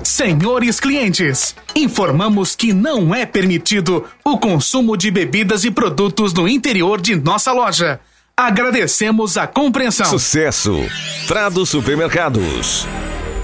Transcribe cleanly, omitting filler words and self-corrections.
Senhores clientes, informamos que não é permitido o consumo de bebidas e produtos no interior de nossa loja. Agradecemos a compreensão. Sucesso! Prado Supermercados.